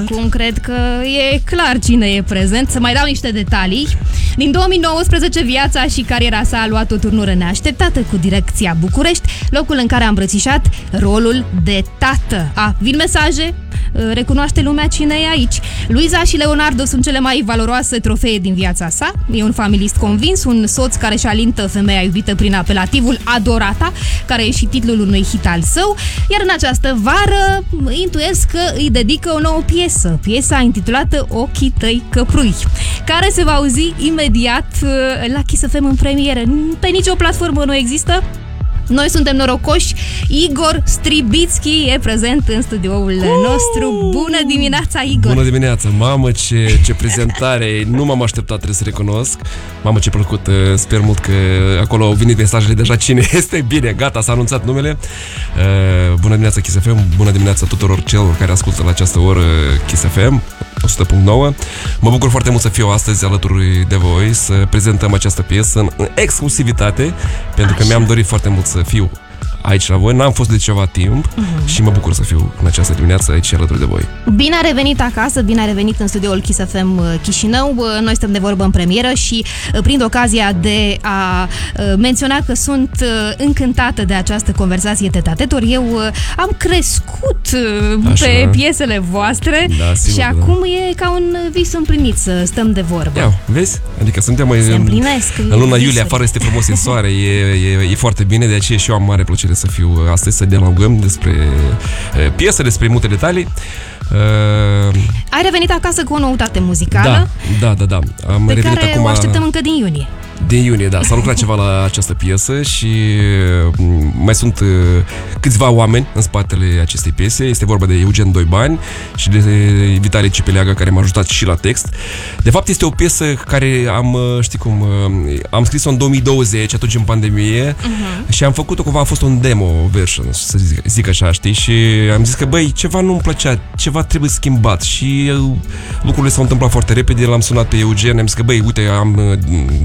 Cum cred că e clar cine e prezent. Să mai dau niște detalii. Din 2019, viața și cariera sa a luat o turnură neașteptată cu Direcția București, locul în care a îmbrățișat rolul de tată. Vin mesaje, recunoaște lumea cine e aici. Luiza și Leonardo sunt cele mai valoroase trofee din viața sa. E un familist convins, un soț care își alintă femeia iubită prin apelativul Adorata, care e și titlul unui hit al său. Iar în această vară intuiesc că îi dedică o nouă piesă, piesa intitulată Ochii tăi căprui, care se va auzi imediat la Kiss FM în premieră. Pe nicio platformă nu există. Noi suntem norocoși. Igor Stribitski e prezent în studioul nostru. Bună dimineața, Igor! Bună dimineața! Mamă, ce prezentare! Nu m-am așteptat, trebuie să recunosc. Mamă, ce plăcut! Sper mult că acolo au venit mesajele deja cine este. Bine, gata, s-a anunțat numele. Bună dimineața, Kiss FM! Bună dimineața tuturor celor care ascultă la această oră Kiss FM 100.9. Mă bucur foarte mult să fiu astăzi alături de voi, să prezentăm această piesă în exclusivitate, pentru că mi-am dorit foarte mult să fiu aici la voi. N-am fost de ceva timp și mă bucur să fiu în această dimineață aici alături de voi. Bine a revenit acasă, bine a revenit în studioul Kiss FM Chișinău. Noi stăm de vorbă în premieră și prind ocazia de a menționa că sunt încântată de această conversație tete-a-tete. Eu am crescut pe piesele voastre, și acum e ca un vis împlinit să stăm de vorbă. Ia, vezi? Adică suntem în luna iulie, afară este frumos, e soare, e foarte bine, de aceea și eu am mare plăcere să fiu astăzi, să dialogăm despre piesă, despre multe detalii. Ai revenit acasă cu o noutate muzicală? Da. Am pe revenit care acum, o așteptăm încă din iunie. Din iunie, da. S-a lucrat ceva la această piesă și mai sunt câțiva oameni în spatele acestei piese. Este vorba de Eugen Doibani și de Vitalie Cipeleagă, care m-a ajutat și la text. De fapt, este o piesă care am scris-o în 2020, atunci în pandemie, și am făcut-o cumva, a fost un demo version, să zic așa, știi? Și am zis că, băi, ceva nu-mi plăcea, ceva trebuie schimbat și lucrurile s-au întâmplat foarte repede. L-am sunat pe Eugen, am zis că, băi, uite, am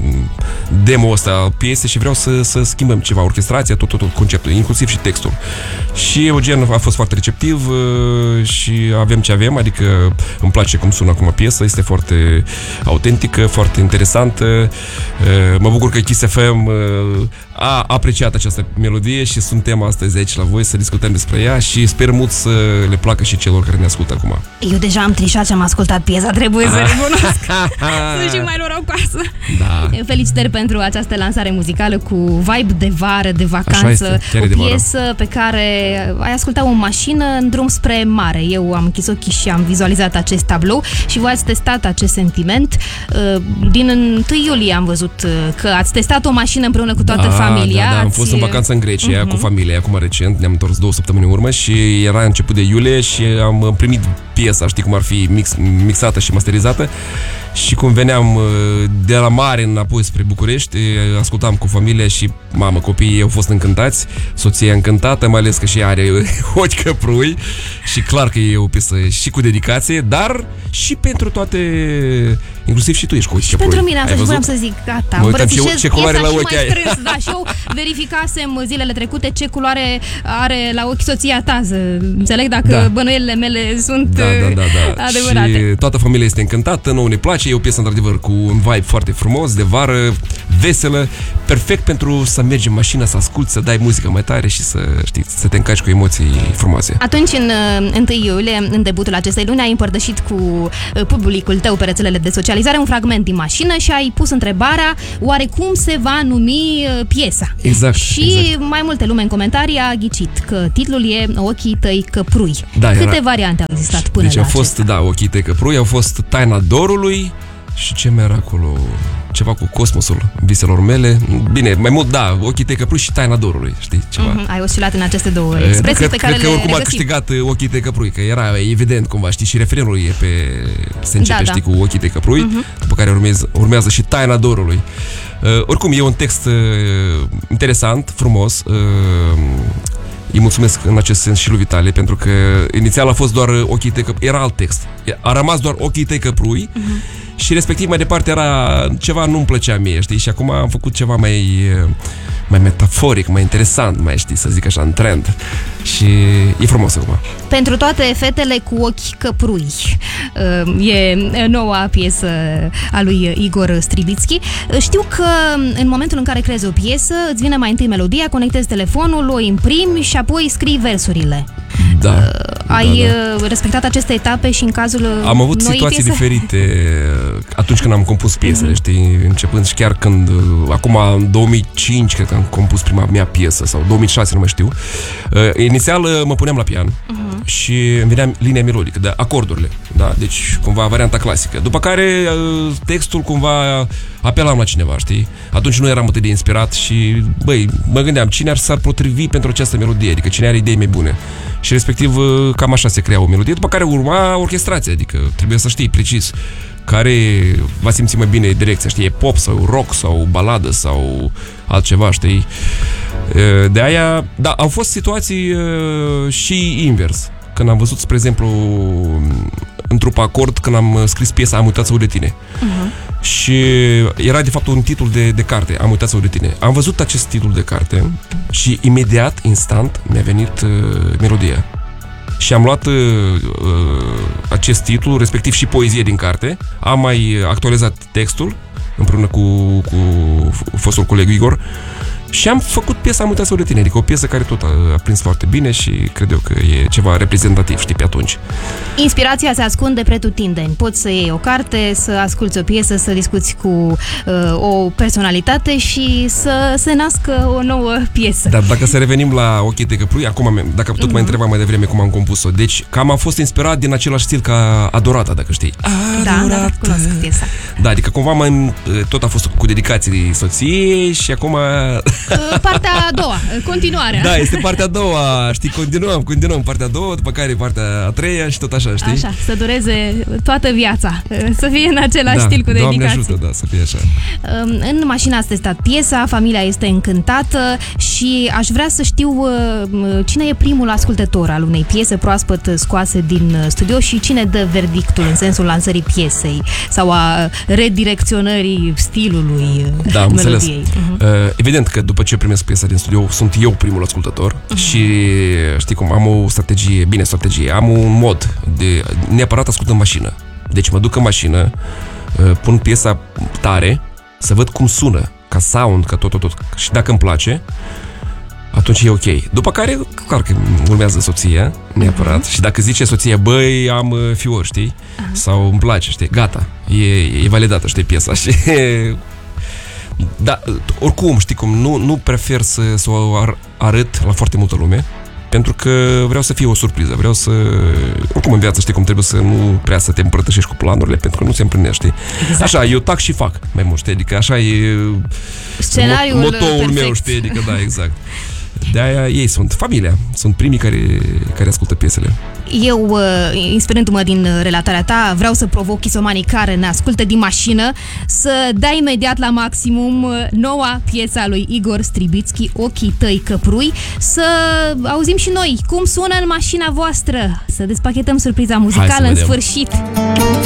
demo ăsta piese și vreau să schimbăm ceva, orchestrația, tot conceptul, inclusiv și textul. Și Eugen a fost foarte receptiv și avem ce avem, adică îmi place cum sună acum piesa, este foarte autentică, foarte interesantă. Mă bucur că Kiss FM a apreciat această melodie și suntem astăzi aici la voi să discutăm despre ea și sper mult să le placă și celor care ne ascultă acum. Eu deja am trișat și am ascultat piesa, trebuie să recunosc. Sunt și mai norocoasă. Da. Felicitări pentru această lansare muzicală cu vibe de vară, de vacanță. O piesă pe care ai ascultat-o în mașină în drum spre mare. Eu am închis ochii și am vizualizat acest tablou și voi ați testat acest sentiment. Din 1 iulie am văzut că ați testat o mașină împreună cu toată familia. Da, am fost în vacanță în Grecia cu familia, acum recent, ne-am întors 2 săptămâni în urmă și era început de iulie și am primit piesa, știi cum ar fi mixată și masterizată. Și cum veneam de la mare înapoi spre București, ascultam cu familia și, mamă, copiii au fost încântați, soția încântată, mai ales că și are ochi căprui și clar că e o piesă și cu dedicație, dar și pentru toate, inclusiv și tu ești cu ochi căprui. Pentru mine, asta și vreau să zic, gata, îmbrățișez piesa și mai strâns, da, și eu verificasem zilele trecute ce culoare are la ochi soția ta, să înțeleg dacă bănuielile mele sunt adevărate. Și toată familia este încântată, nouă ne place. E o piesă într-adevăr cu un vibe foarte frumos, de vară, veselă, perfect pentru să mergi în mașină, să asculti, să dai muzică mai tare și să te încarci cu emoții frumoase. Atunci, în 1 iulie, în debutul acestei luni, ai împărtășit cu publicul tău pe rețelele de socializare un fragment din mașină și ai pus întrebarea oare cum se va numi piesa. Exact. Și mai multe lume în comentarii a ghicit că titlul e Ochii tăi căprui. Da, câte variante au existat până la acesta? Deci a fost, Ochii tăi căprui, au fost Taina dorului și ce mai era acolo? Ceva cu cosmosul viselor mele. Bine, mai mult, Ochii tăi căprui și Taina dorului, știi, ceva. Ai oscilat în aceste două expresii pe care cred că oricum a câștigat Ochii tăi căprui, că era evident cumva, știi, și refrenul e se începe, știi, cu Ochii tăi căprui, după care urmează și Taina dorului. Oricum, e un text interesant, frumos. Îi mulțumesc în acest sens și lui Vitalie, pentru că inițial a fost doar Ochii tăi căprui, era alt text. A rămas doar Ochii tăi căprui Și respectiv mai departe era ceva nu-mi plăcea mie, știi? Și acum am făcut ceva mai metaforic, mai interesant, mai știi, să zic așa, în trend. Și e frumos acum. Pentru toate fetele cu ochi căprui e noua piesă a lui Igor Stribitski. Știu că în momentul în care creezi o piesă, îți vine mai întâi melodia, conectezi telefonul, o imprimi și apoi scrii versurile. Da. Ai respectat aceste etape și în cazul am avut noii situații piese? diferite atunci când am compus piesele, știi? Începând și chiar când, acum în 2005, cred că am compus prima mea piesă, sau 2006, nu mai știu. Inițial mă puneam la pian și îmi venea linia melodică, de acordurile, da? Deci cumva varianta clasică. După care textul cumva apelam la cineva, știi? Atunci nu eram atât de inspirat și, băi, mă gândeam cine s-ar potrivi pentru această melodie, adică cine are idei mai bune. Și respectiv cam așa se crea o melodie, după care urma orchestrația, adică trebuie să știi precis care va simți mai bine direcția, știi, e pop sau rock sau baladă sau altceva, știi? De aia, da, au fost situații și invers. Când am văzut, spre exemplu, în trupa Acord, când am scris piesa Am uitat să uit de tine. Și era de fapt un titlu de carte, Am uitat să uit de tine. Am văzut acest titlu de carte și imediat, instant, mi-a venit melodia. Și am luat acest titlu, respectiv și poezie din carte, am mai actualizat textul împreună cu fostul coleg Igor și am făcut piesa Am uitat să uit de tine, adică o piesă care tot a prins foarte bine și cred eu că e ceva reprezentativ, știi, pe atunci. Inspirația se ascunde pretutindeni. Poți să iei o carte, să asculți o piesă, să discuți cu o personalitate și să se nască o nouă piesă. Dar dacă să revenim la Ochii de căprui, acum, dacă tot mai întrebam mai devreme cum am compus-o, deci cam am fost inspirat din același stil ca Adorata, dacă știi. Da, cunosc piesa. Da, adică cumva tot a fost cu dedicații soției și acum... Partea a doua, continuarea. Da, este partea a doua, știi, continuăm partea a doua, după care partea a treia și tot așa, știi? Așa, să dureze toată viața, să fie în același stil cu dedicații. Doamne ajută, da, să fie așa. În mașină ați testat piesa, familia este încântată și aș vrea să știu cine e primul ascultător al unei piese proaspăt scoase din studio și cine dă verdictul în sensul lansării piesei sau a redirecționării stilului melodiei. Evident că după ce primesc piesa din studio, sunt eu primul ascultător și știi cum, am o strategie, am un mod de neapărat ascult în mașină. Deci mă duc în mașină, pun piesa tare, să văd cum sună, ca sound, ca tot. Și dacă îmi place, atunci e ok. După care, clar că urmează soția, neapărat. Și dacă zice soția, băi, am fior, știi? Sau îmi place, știi? Gata, e validată, știi, piesa. Și da, oricum, știi cum, nu prefer să o arăt la foarte multă lume, pentru că vreau să fie o surpriză, vreau să... Oricum în viață, știi cum, trebuie să nu prea să te împrătășești cu planurile, pentru că nu se împlinește. Exact. Așa, eu tac și fac mai mult, știi, adică așa e scenariul motoul perfect. meu, știi, adică da, exact. De-aia ei sunt familia, sunt primii care ascultă piesele. Eu, inspirându-mă din relatarea ta, vreau să provoc chisomanii care ne ascultă din mașină să dai imediat la maximum noua piesă a lui Igor Stribitski, Ochii tăi căprui, să auzim și noi cum sună în mașina voastră, să despachetăm surpriza muzicală în sfârșit.